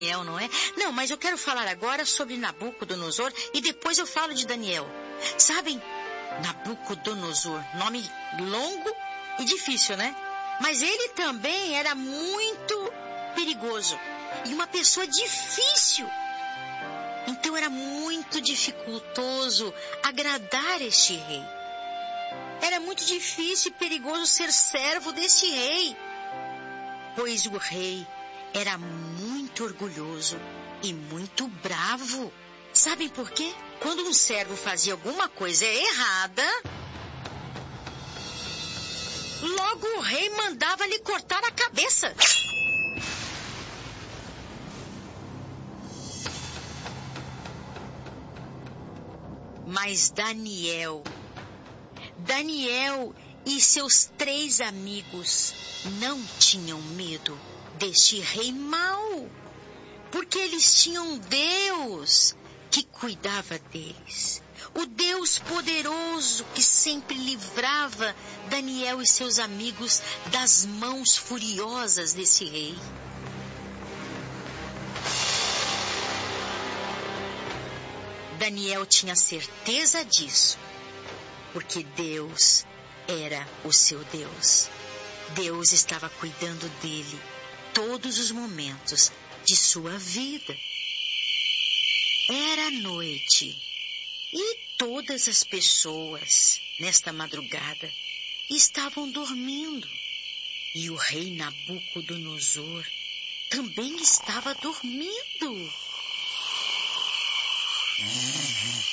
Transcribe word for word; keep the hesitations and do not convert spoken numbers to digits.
Daniel, não é? Não, mas eu quero falar agora sobre Nabucodonosor e depois eu falo de Daniel. Sabem, Nabucodonosor, nome longo e difícil, né? Mas ele também era muito perigoso e uma pessoa difícil. Então era muito dificultoso agradar este rei. Era muito difícil e perigoso ser servo desse rei, pois o rei era muito orgulhoso e muito bravo. Sabem por quê? Quando um servo fazia alguma coisa errada, logo o rei mandava lhe cortar a cabeça. Mas Daniel, Daniel e seus três amigos não tinham medo deste rei mau, porque eles tinham Deus que cuidava deles. O Deus poderoso que sempre livrava Daniel e seus amigos das mãos furiosas desse rei. Daniel tinha certeza disso, porque Deus era o seu Deus. Deus estava cuidando dele todos os momentos de sua vida. Era noite e todas as pessoas, nesta madrugada, estavam dormindo. E o rei Nabucodonosor também estava dormindo.